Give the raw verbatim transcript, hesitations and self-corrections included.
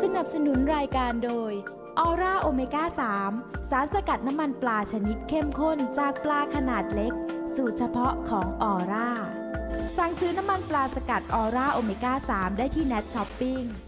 นับสนุนรายการโดยออร่าโอเมก้าสามสารสกัดน้ำมันปลาชนิดเข้มข้นจากปลาขนาดเล็กสูตรเฉพาะของออร่าสั่งซื้อน้ำมันปลาสกัดออร่าโอเมก้าสามได้ที่ เน็ต ช้อปปิ้ง